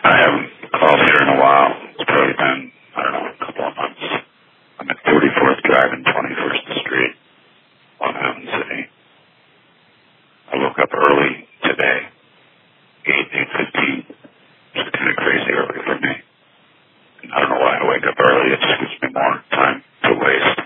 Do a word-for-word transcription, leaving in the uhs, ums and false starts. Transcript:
I haven't called here in a while. It's probably been, I don't know, a couple of months. I'm at thirty-fourth Drive and twenty-first Street, Long Island City. I woke up early today, eight, eight fifteen. It's kind of crazy early for me. And I don't know why I wake up early. It just gives me more time to waste.